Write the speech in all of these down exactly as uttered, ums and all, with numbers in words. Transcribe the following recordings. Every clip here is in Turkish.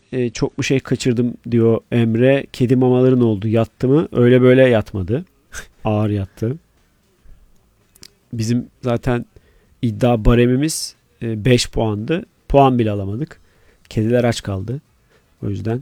e, çok mu şey kaçırdım diyor Emre. Kedi mamaları ne oldu? Yattı mı? Öyle böyle yatmadı. Ağır yattı. Bizim zaten iddia baremimiz beş puandı. Puan bile alamadık. Kediler aç kaldı. O yüzden.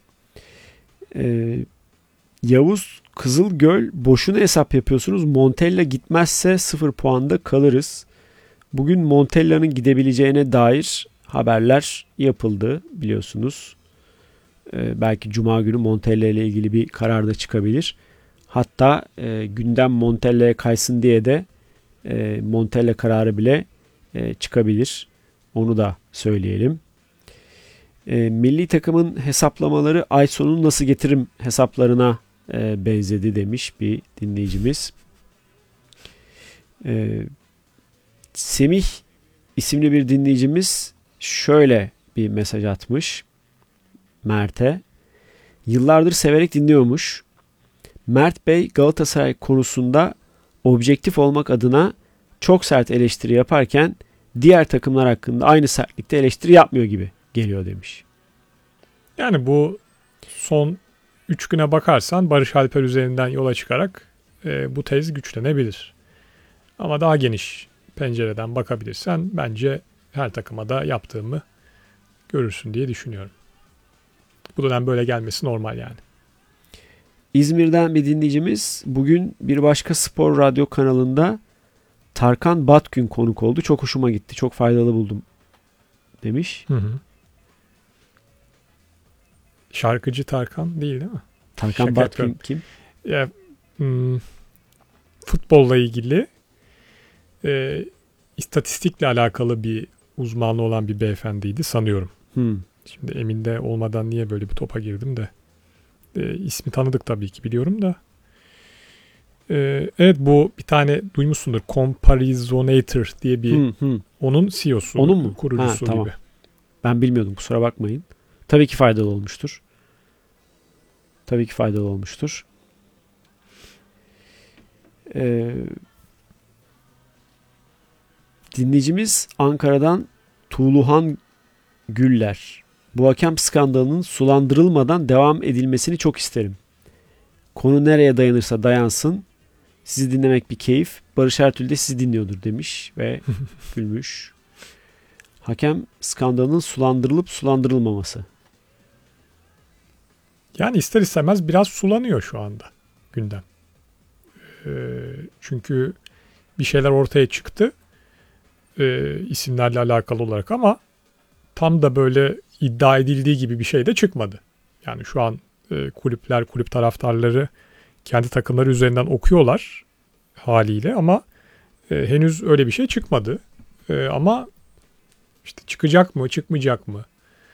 Ee, Yavuz Kızılgöl boşuna hesap yapıyorsunuz. Montella gitmezse sıfır puanda kalırız. Bugün Montella'nın gidebileceğine dair haberler yapıldı biliyorsunuz. Ee, belki Cuma günü Montella ile ilgili bir karar da çıkabilir. Hatta e, gündem Montella'ya kaysın diye de e, Montella kararı bile e, çıkabilir. Onu da söyleyelim. E, milli takımın hesaplamaları ay sonu nasıl getiririm hesaplarına e, benzedi demiş bir dinleyicimiz. E, Semih isimli bir dinleyicimiz şöyle bir mesaj atmış Mert'e. Yıllardır severek dinliyormuş. Mert Bey Galatasaray konusunda objektif olmak adına çok sert eleştiri yaparken diğer takımlar hakkında aynı sertlikte eleştiri yapmıyor gibi geliyor demiş. Yani bu son üç güne bakarsan Barış Alper üzerinden yola çıkarak e, bu tez güçlenebilir. Ama daha geniş pencereden bakabilirsen bence her takıma da yaptığımı görürsün diye düşünüyorum. Bu dönem böyle gelmesi normal yani. İzmir'den bir dinleyicimiz bugün bir başka spor radyo kanalında Tarkan Batgün konuk oldu. Çok hoşuma gitti. Çok faydalı buldum demiş. Hı hı. Şarkıcı Tarkan değil değil mi? Tarkan Şaka Batgün yapıyorum. kim? Ya, hmm, futbolla ilgili e, istatistikle alakalı bir uzmanlığı olan bir beyefendiydi sanıyorum. Hmm. Şimdi emin de olmadan niye böyle bir topa girdim de. E, ismi tanıdık tabii ki biliyorum da. E, evet bu bir tane duymuşsundur. Comparisonator diye bir Hmm, hmm. onun C E O'su. Onun mu? Kurucusu Ha, tamam. gibi. Ben bilmiyordum kusura bakmayın. Tabii ki faydalı olmuştur. Tabii ki faydalı olmuştur. Ee, dinleyicimiz Ankara'dan Tuğluhan Güller. Bu hakem skandalının sulandırılmadan devam edilmesini çok isterim. Konu nereye dayanırsa dayansın. Sizi dinlemek bir keyif. Barış Ertuğrul de sizi dinliyordur demiş ve gülmüş. Hakem skandalının sulandırılıp sulandırılmaması. Yani ister istemez biraz sulanıyor şu anda gündem. Ee, çünkü bir şeyler ortaya çıktı e, isimlerle alakalı olarak ama tam da böyle iddia edildiği gibi bir şey de çıkmadı. Yani şu an e, kulüpler, kulüp taraftarları kendi takımları üzerinden okuyorlar haliyle ama e, henüz öyle bir şey çıkmadı. E, ama işte çıkacak mı, çıkmayacak mı?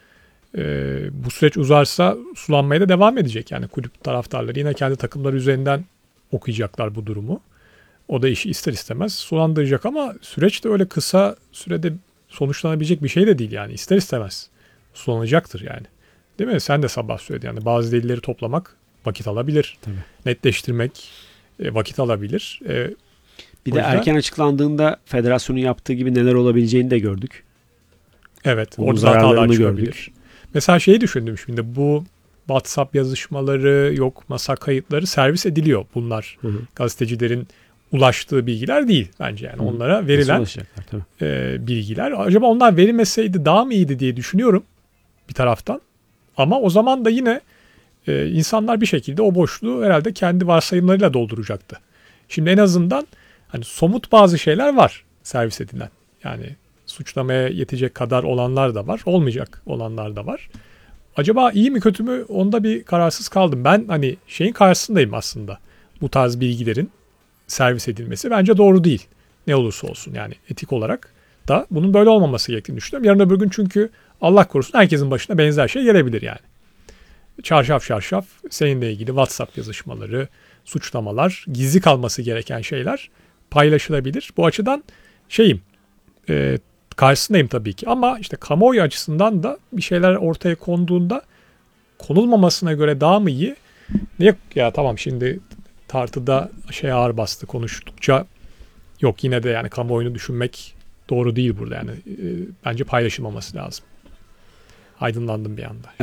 E, bu süreç uzarsa sulanmaya da devam edecek. Yani kulüp taraftarları yine kendi takımları üzerinden okuyacaklar bu durumu. O da işi ister istemez sulandıracak ama süreç de öyle kısa sürede sonuçlanabilecek bir şey de değil yani. İster istemez sulanacaktır yani. Değil mi? Sen de sabah söyledin yani bazı delilleri toplamak vakit alabilir. Tabii. Netleştirmek e, vakit alabilir. E, Bir de yüzden, erken açıklandığında federasyonun yaptığı gibi neler olabileceğini de gördük. Evet. Onun orada zararlarını hatalar gördük. çıkabilir. Mesela şeyi düşündüm şimdi bu WhatsApp yazışmaları yok masa kayıtları servis ediliyor bunlar. Hı hı. Gazetecilerin ulaştığı bilgiler değil bence yani. Hı. Onlara verilen e, bilgiler. Acaba onlar verilmeseydi daha mı iyiydi diye düşünüyorum bir taraftan. Ama o zaman da yine e, insanlar bir şekilde o boşluğu herhalde kendi varsayımlarıyla dolduracaktı. Şimdi en azından hani somut bazı şeyler var servis edilen. Yani suçlamaya yetecek kadar olanlar da var. Olmayacak olanlar da var. Acaba iyi mi kötü mü onda bir kararsız kaldım. Ben hani şeyin karşısındayım aslında. Bu tarz bilgilerin servis edilmesi bence doğru değil. Ne olursa olsun yani etik olarak da bunun böyle olmaması gerektiğini düşünüyorum. Yarın öbür gün çünkü Allah korusun herkesin başına benzer şey gelebilir yani. Çarşaf çarşaf seninle ilgili WhatsApp yazışmaları, suçlamalar, gizli kalması gereken şeyler paylaşılabilir. Bu açıdan şeyim e, karşısındayım tabii ki ama işte kamuoyu açısından da bir şeyler ortaya konduğunda konulmamasına göre daha mı iyi? Yok ya tamam şimdi tartıda şey ağır bastı konuştukça yok yine de yani kamuoyunu düşünmek doğru değil burada yani e, bence paylaşılmaması lazım. Aydınlandım bir anda.